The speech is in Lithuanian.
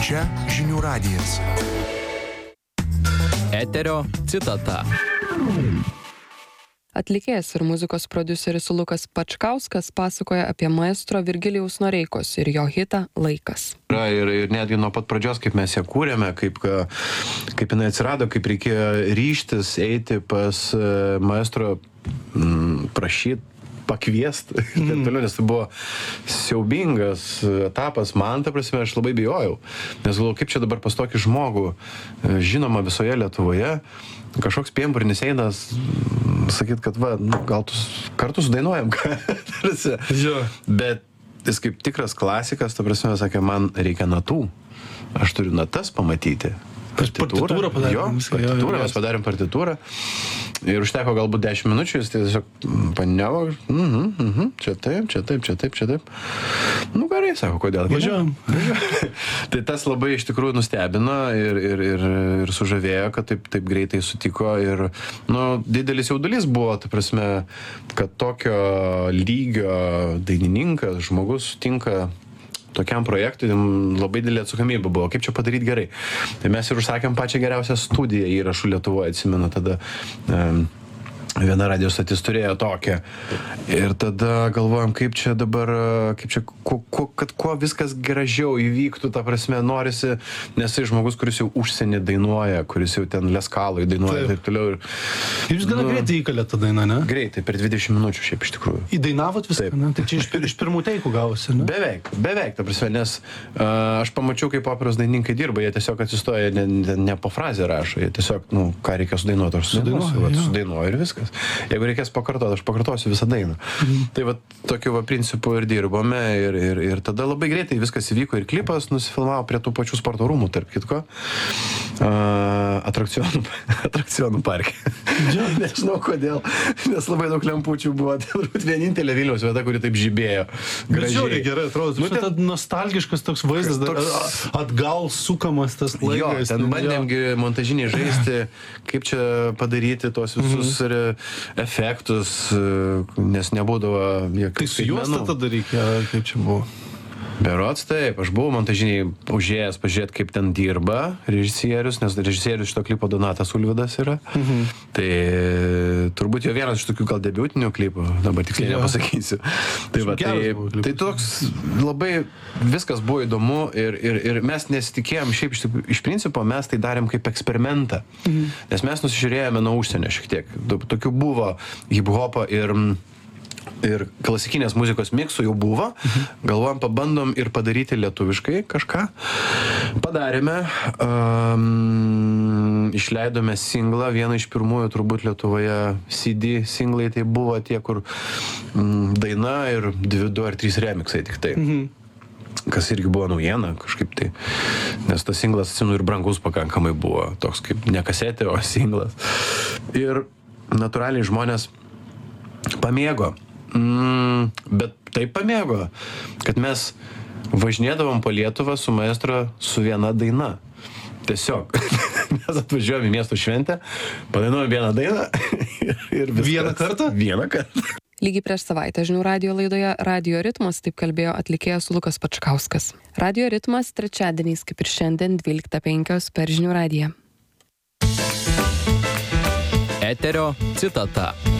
Čia Žinių radijas. Eterio citata. Atlikėjas ir muzikos prodiuseris Lukas Pačkauskas pasakoja apie maestro Virgilijaus Noreikos ir jo hitą Laikas. Ir netgi nuo pat pradžios, kaip mes ją kūrėme, kaip jinai atsirado, kaip reikėjo ryžtis eiti pas maestro, prašyti, pakviesti, taip toliau, nes tai buvo siaubingas etapas. Man, ta prasme, aš labai bijojau, nes galvoju, kaip čia dabar pas tokį žmogų, žinoma visoje Lietuvoje, kažkoks piemburnis einas, sakyt, kad gal kartu sudainuojam, bet jis kaip tikras klasikas, ta prasme, sakė, man reikia natų, aš turiu natas pamatyti. Partitūrą padarėm. Mes padarėm partitūrą ir užteko galbūt 10 minučių, jis tiesiog panevo, čia taip. Nu gerai, sako, kodėl? Važiuojam. Tai tas labai iš tikrųjų nustebino ir sužavėjo, kad taip greitai sutiko ir, didelis jaudulys buvo, ta prasme, kad tokio lygio dainininkas, žmogus sutinka tokiam projektui, labai didelė atsakomybė buvo, kaip čia padaryti gerai. Tai mes ir užsakėm pačią geriausią studiją įrašų Lietuvoje, atsimenu tada. Viena radio stotis turėjo tokią. Ir tada galvojam, kaip čia dabar, kad kuo viskas gražiau įvyktų, ta prasme, norisi, nes tai žmogus, kuris jau užsienį dainuoja, kuris jau ten Leskaloj dainuoja ir taip toliau. Ir jūs gana greitai įkalėt tą dainą, ne? Greitai, per 20 minučių šiaip iš tikrųjų. Įdainavot viską, ne? Tai čia iš pirmų teikų gavosi, ne? Beveik, ta prasme, nes aš pamačiau, kaip operos dainininkai dirba, jie tiesiog atsistoja, ne po frazę rašo, jie tiesiog, ką reikia sudainuoti, aš sudainuoju ir viskas. Jeigu reikės pakartoti, aš pakartosiu visą dainą. Tai tokiu principu ir dirbome ir tada labai greitai viskas įvyko ir klipas nusifilmavo prie tų pačių sporto rūmų, tarp kitko, atrakcionų parke. Nežinau kodėl, nes labai daug lempučių buvo, tai vienintelė Vilniaus vieta, kuri taip žibėjo. Gražiai, gerai, atrodo, tai nostalgiškas toks vaizdas, atgal sukamas tas laikas. Jo, ten bandėmgi montažiniai žaisti, kaip čia padaryti tuos visus efektus, nes nebūdavo jokių. Tai su juosta tada reikėjo, kaip čia buvo? Berods taip, aš buvau montažiniai užėjęs pažiūrėti, kaip ten dirba režisierius, nes režisierius šito klipo Donatas Ulvydas yra. Tai turbūt jo vienas iš tokių gal debiutinių klipų, dabar tiksliai nepasakysiu. Tai toks labai viskas buvo įdomu ir mes nesitikėjom, šiaip iš principo mes tai darėm kaip eksperimentą, nes mes nusižiūrėjome nuo užsienio šiek tiek. Tokių buvo hip-hopo ir klasikinės muzikos miksų jau buvo. Galvojom, pabandom ir padaryti lietuviškai kažką. Padarėme. Išleidome singlą. Vieną iš pirmųjų turbūt Lietuvoje CD singlai tai buvo tie, kur daina ir 2 ar 3 remixai tik tai. Kas irgi buvo naujiena kažkaip tai. Nes tas singlas, atsimenu, ir brangus pakankamai buvo. Toks kaip ne kasetė, o singlas. Ir natūraliai žmonės pamėgo. Bet taip pamėgo, kad mes važinėdavom po Lietuvą su maestro su viena daina. Tiesiog. Mes atvažiuojame į miesto šventę, padainuojame vieną dainą ir viskas. Vieną kartą? Vieną kartą. Lygiai prieš savaitę Žinių radijo laidoje Radio ritmas taip kalbėjo atlikėjas Lukas Pačkauskas. Radio ritmas trečiadieniais, kaip ir šiandien 12:05 per Žinių radiją. Eterio citata.